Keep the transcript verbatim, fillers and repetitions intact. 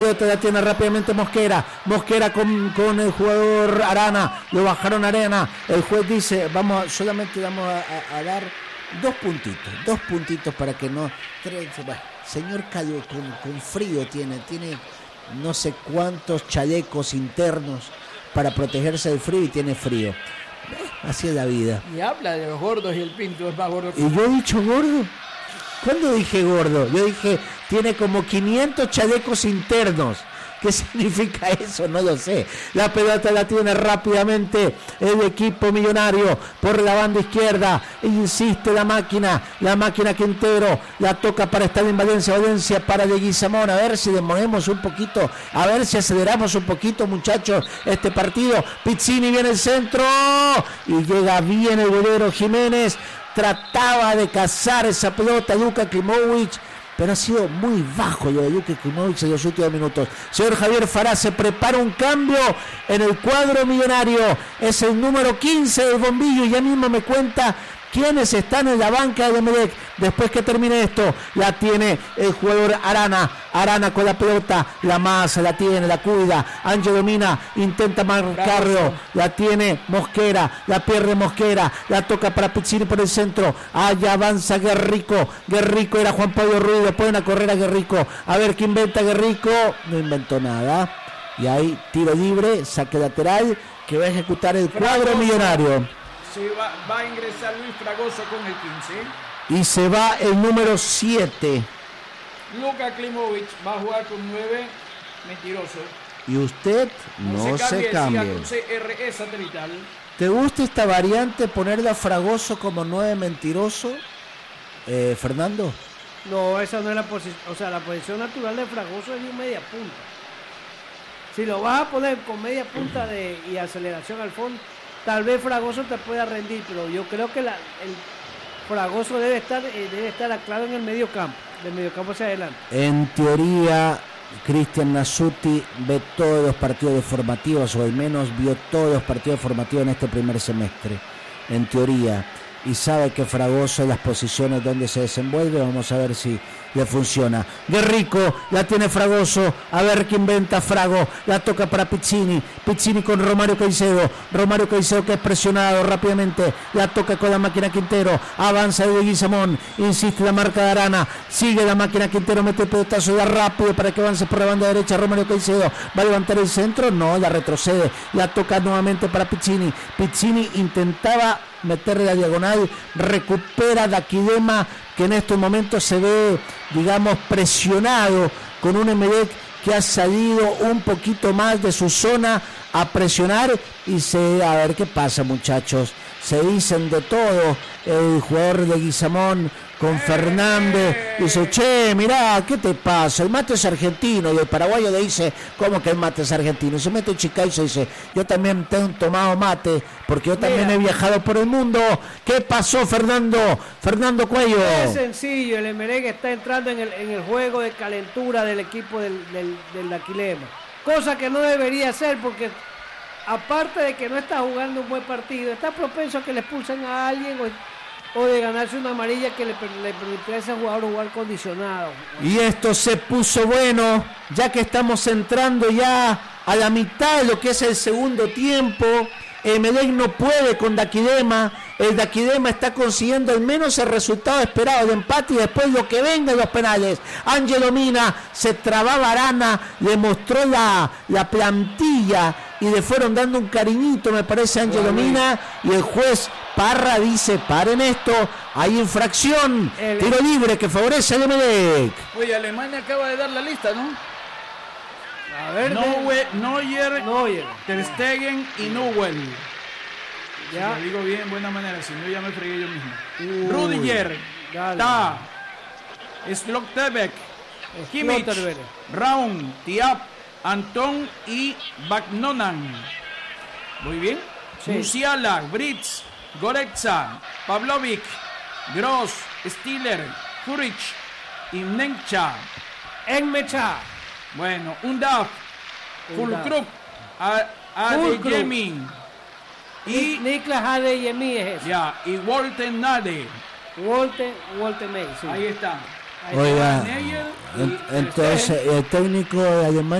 pelota la tiene rápidamente Mosquera. Mosquera con, con el jugador Arana. Lo bajaron a Arana. El juez dice, vamos a, solamente vamos a, a, a dar dos puntitos. Dos puntitos para que no... Tres, bueno, señor Cayo con, con frío tiene, tiene no sé cuántos chalecos internos para protegerse del frío y tiene frío. Así es la vida. Y habla de los gordos y el Pinto es más gordo que... ¿Y yo he dicho gordo? ¿Cuándo dije gordo? Yo dije, tiene como quinientos chalecos internos. ¿Qué significa eso? No lo sé. La pelota la tiene rápidamente el equipo millonario por la banda izquierda. Insiste la máquina, la máquina Quintero. La toca para estar en Valencia, Valencia para Leguizamón. A ver si demoremos un poquito, a ver si aceleramos un poquito, muchachos, este partido. Pizzini viene el centro y llega bien el golero Jiménez. Trataba de cazar esa pelota Luka Klimovic, pero ha sido muy bajo lo de Luka Klimovic en los últimos minutos. Señor Javier Fará, se prepara un cambio en el cuadro millonario. Es el número quince del bombillo y ya mismo me cuenta quiénes están en la banca de Emelec. Después que termine esto, la tiene el jugador Arana. Arana con la pelota, la masa, la tiene, la cuida. Ángel domina, intenta marcarlo. La tiene Mosquera, la pierde Mosquera. La toca para Pizzini por el centro. Allá avanza Guerrico. Guerrico era Juan Pablo Ruiz. Lo pueden a correr a Guerrico. A ver qué inventa Guerrico. No inventó nada. Y ahí tiro libre, saque lateral que va a ejecutar el cuadro Fragoso. millonario. Se va, va a ingresar Luis Fragoso con el quince. Y se va el número siete. Luka Klimovic va a jugar con nueve. Mentiroso. Y usted no, no se cambie. Se cambie. Con C R E satelital. ¿Te gusta esta variante, ponerle a Fragoso como nueve mentiroso, eh, Fernando? No, esa no es la posición. O sea, la posición natural de Fragoso es de un media punta. Si lo vas a poner con media punta de, y aceleración al fondo, tal vez Fragoso te pueda rendir, pero yo creo que la, el Fragoso debe estar eh, debe estar claro en el medio campo, del medio campo hacia adelante. En teoría, Cristian Nasuti ve todos los partidos formativos, o al menos vio todos los partidos formativos en este primer semestre, en teoría, y sabe que Fragoso en las posiciones donde se desenvuelve, vamos a ver si le funciona. Guerrico, la tiene Fragoso, a ver qué inventa Frago, la toca para Pizzini, Pizzini con Romario Caicedo, Romario Caicedo que es presionado rápidamente, la toca con la máquina Quintero, avanza de Guizamón, insiste la marca de Arana, sigue la máquina Quintero, mete el pelotazo, da rápido para que avance por la banda derecha, Romario Caicedo, va a levantar el centro, no, la retrocede, la toca nuevamente para Pizzini, Pizzini intentaba meterle la diagonal, recupera Daquilema, que en estos momentos se ve, digamos, presionado con un Emelec que ha salido un poquito más de su zona a presionar y se, a ver qué pasa, muchachos, se dicen de todo. El jugador de Guizamón con Fernández dice, che, mirá, ¿qué te pasa? El mate es argentino. Y el paraguayo le dice, ¿cómo que el mate es argentino? Y se mete un chicaizo y dice, yo también tengo tomado mate, porque yo también Mira. he viajado por el mundo. ¿Qué pasó, Fernando? Fernando Cuello. Es sencillo, el Emelec está entrando en el, en el juego de calentura del equipo del, del, del Daquilema, cosa que no debería ser, porque aparte de que no está jugando un buen partido, está propenso a que le expulsen a alguien o, o de ganarse una amarilla que le, le permitiera a ese jugador jugar condicionado. Y esto se puso bueno, ya que estamos entrando ya a la mitad de lo que es el segundo tiempo. Emelec no puede con Daquilema, el Daquilema está consiguiendo al menos el resultado esperado de empate y después lo que venga en los penales. Ángel Mina, se trababa Arana, le mostró la, la plantilla y le fueron dando un cariñito, me parece, a Ángel Mina, y el juez Parra dice, paren esto, hay infracción, el... tiro libre que favorece al Emelec. Oye, Alemania acaba de dar la lista, ¿no? A ver, Neuer, Neuer, Neuer, Ter Stegen y Neuer. Ya. Si lo digo bien, buena manera, si no ya me fregué yo mismo. Uy, Rudiger, Ta, Slotterbeck, Kimmich, Raum, Tiap, Anton y Bagnonan. Muy bien. Sí. Musiala, Britz, Goretzka, Pavlovic, Gross, Stiller, Furic y Nencha. Enmecha. Bueno, Undaf, Fulkrug, Adeyemi y Niklas Adeyemi es ese. Ya, y Walter Nade. Walter, Walter May, sí. Ahí está. Oiga, entonces el técnico de Alemania